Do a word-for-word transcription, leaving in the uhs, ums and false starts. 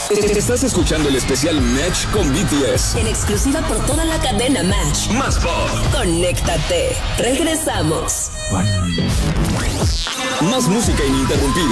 Estás escuchando el especial Match con B T S. En exclusiva por toda la cadena Match. Más pop. Conéctate. Regresamos. Más música ininterrumpida.